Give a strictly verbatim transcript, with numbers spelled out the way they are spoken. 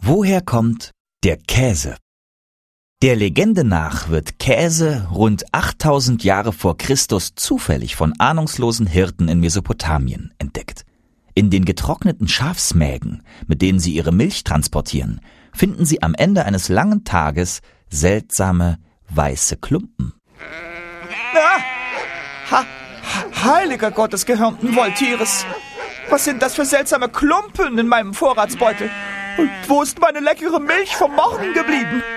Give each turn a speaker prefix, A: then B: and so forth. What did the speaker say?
A: Woher kommt der Käse? Der Legende nach wird Käse rund achttausend Jahre vor Christus zufällig von ahnungslosen Hirten in Mesopotamien entdeckt. In den getrockneten Schafsmägen, mit denen sie ihre Milch transportieren, finden sie am Ende eines langen Tages seltsame weiße Klumpen.
B: Ah, ha, heiliger Gott des gehörnten Wolltieres! Was sind das für seltsame Klumpen in meinem Vorratsbeutel? Und wo ist meine leckere Milch vom Morgen geblieben?